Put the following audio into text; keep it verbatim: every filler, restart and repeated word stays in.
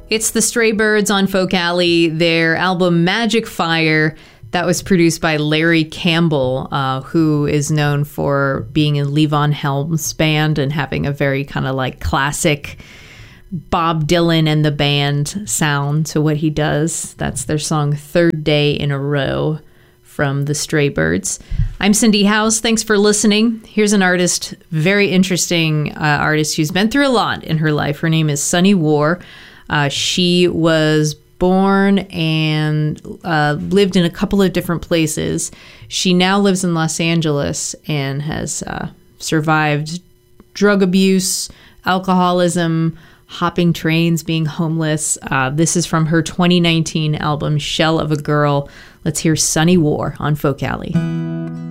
It's the Stray Birds on Folk Alley, their album Magic Fire, that was produced by Larry Campbell, uh, who is known for being in Levon Helm's band and having a very kind of like classic Bob Dylan and the band sound to what he does. That's their song Third Day in a Row from the Stray Birds. I'm Cindy House. Thanks for listening. Here's an artist, very interesting uh, artist who's been through a lot in her life. Her name is Sunny War. Uh, she was born and uh, lived in a couple of different places. She now lives in Los Angeles and has uh, survived drug abuse, alcoholism, hopping trains, being homeless. Uh, this is from her twenty nineteen album, Shell of a Girl. Let's hear Sunny War on Folk Alley.